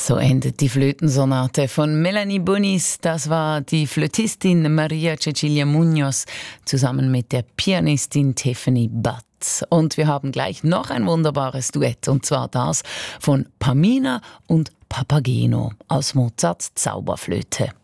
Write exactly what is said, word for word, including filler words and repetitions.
So endet die Flötensonate von Melanie Bonis. Das war die Flötistin Maria Cecilia Munoz zusammen mit der Pianistin Tiffany Butt. Und wir haben gleich noch ein wunderbares Duett, und zwar das von Pamina und Papageno aus Mozarts Zauberflöte.